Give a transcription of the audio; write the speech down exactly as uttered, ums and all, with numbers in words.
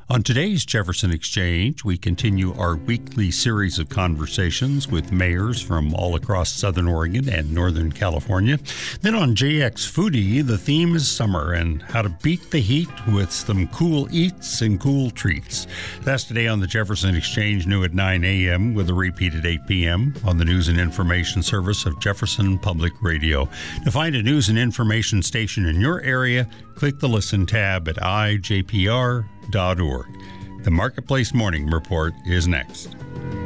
On today's Jefferson Exchange, we continue our weekly series of conversations with mayors from all across Southern Oregon and Northern California. Then on J X Foodie, the theme is summer and how to beat the heat with some cool eats and cool treats. That's today on the Jefferson Exchange, new at nine a.m. with a repeat at eight p.m. on the News and Information Service of Jefferson Public Radio. To find a news and information station in your area, click the Listen tab at i j p r dot org. The Marketplace Morning Report is next.